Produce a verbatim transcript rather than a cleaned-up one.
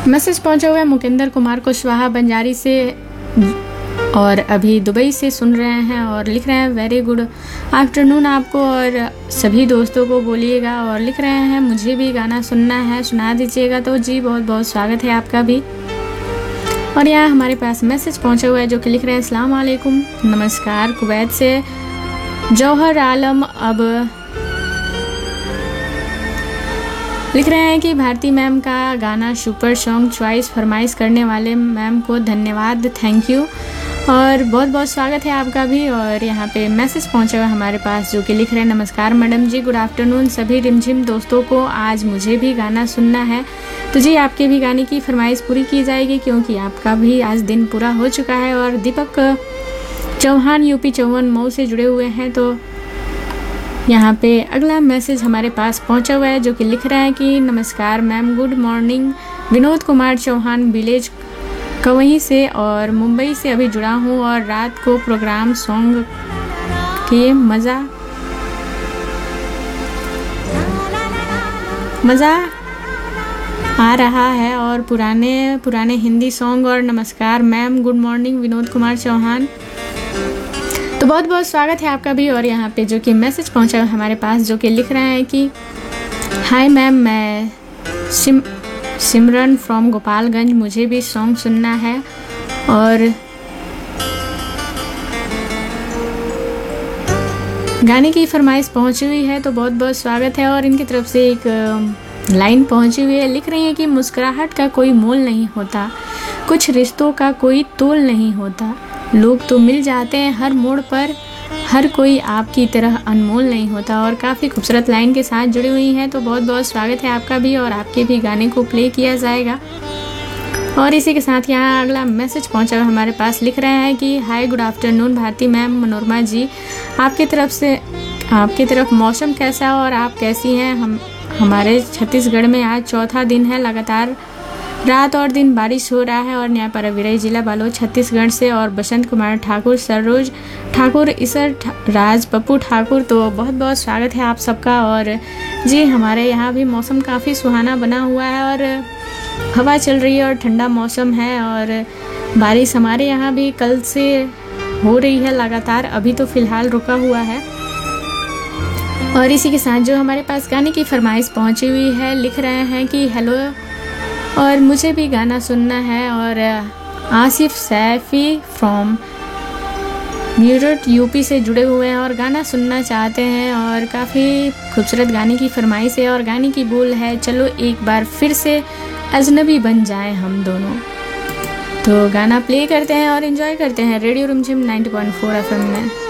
Message पहुंचा हुआ है मुकेंद्र कुमार कुशवाहा बंजारी से और अभी दुबई से सुन रहे हैं और लिख रहे हैं वेरी गुड आफ्टरनून आपको और सभी दोस्तों को बोलिएगा। और लिख रहे हैं मुझे भी गाना सुनना है, सुना दीजिएगा। तो जी बहुत बहुत स्वागत है आपका भी। और यहाँ हमारे पास मैसेज पहुंचा हुआ है जो कि लिख रहे हैं अस्सलाम वालेकुम, नमस्कार कुवैत से जौहर आलम। अब लिख रहे हैं कि भारती मैम का गाना सुपर सॉन्ग चॉइस फरमाइश करने वाले मैम को धन्यवाद, थैंक यू और बहुत बहुत स्वागत है आपका भी। और यहाँ पे मैसेज पहुंचा हुआ हमारे पास जो कि लिख रहे हैं नमस्कार मैडम जी, गुड आफ्टरनून सभी रिमझिम दोस्तों को, आज मुझे भी गाना सुनना है। तो जी आपके भी गाने की फरमाइश पूरी की जाएगी क्योंकि आपका भी आज दिन पूरा हो चुका है। और दीपक चौहान यूपी चौवन मऊ से जुड़े हुए हैं। तो यहाँ पे अगला मैसेज हमारे पास पहुंचा हुआ है जो कि लिख रहा है कि नमस्कार ma'am, good morning, Vinod Kumar Chauhan village कवहीं से और मुंबई से अभी जुड़ा हूँ और रात को प्रोग्राम सॉन्ग के मज़ा मज़ा आ रहा है और पुराने पुराने हिंदी सॉन्ग। और नमस्कार ma'am, good morning, Vinod Kumar Chauhan. तो बहुत बहुत स्वागत है आपका भी। और यहाँ पे जो कि मैसेज पहुँचा है हमारे पास जो कि लिख रहे हैं कि हाय मैम, मैं सिम सिमरन फ्रॉम गोपालगंज, मुझे भी सॉन्ग सुनना है। और गाने की फरमाइश पहुँची हुई है तो बहुत बहुत स्वागत है। और इनकी तरफ से एक लाइन पहुँची हुई है, लिख रही है कि मुस्कुराहट का कोई मोल नहीं होता, कुछ रिश्तों का कोई तोल नहीं होता, लोग तो मिल जाते हैं हर मोड़ पर, हर कोई आपकी तरह अनमोल नहीं होता। और काफ़ी खूबसूरत लाइन के साथ जुड़ी हुई हैं। तो बहुत बहुत स्वागत है आपका भी और आपके भी गाने को प्ले किया जाएगा। और इसी के साथ यहाँ अगला मैसेज पहुँचा हुआ हमारे पास, लिख रहे हैं कि hi good afternoon Bharti ma'am, Manorama जी, आपकी तरफ से आपकी तरफ मौसम कैसा है और आप कैसी हैं? हम हमारे छत्तीसगढ़ में आज चौथा दिन है लगातार रात और दिन बारिश हो रहा है। और न्याय परविरई जिला बालोद छत्तीसगढ़ से और बसंत कुमार ठाकुर, सरोज ठाकुर, ईसर राज, पप्पू ठाकुर। तो बहुत बहुत स्वागत है आप सबका। और जी हमारे यहाँ भी मौसम काफ़ी सुहाना बना हुआ है और हवा चल रही है और ठंडा मौसम है और बारिश हमारे यहाँ भी कल से हो रही है लगातार, अभी तो फ़िलहाल रुका हुआ है। और इसी के साथ जो हमारे पास गाने की फरमाइश पहुँची हुई है, लिख रहे हैं कि हेलो और मुझे भी गाना सुनना है। और आसिफ सैफी फ्रॉम म्यूरट यूपी से जुड़े हुए हैं और गाना सुनना चाहते हैं और काफ़ी खूबसूरत गाने की फरमाइश है। और गाने की बोल है, चलो एक बार फिर से अजनबी बन जाएं हम दोनों। तो गाना प्ले करते हैं और एंजॉय करते हैं रेडियो रिमझिम नाइंटी पॉइंट फोर एफएम में।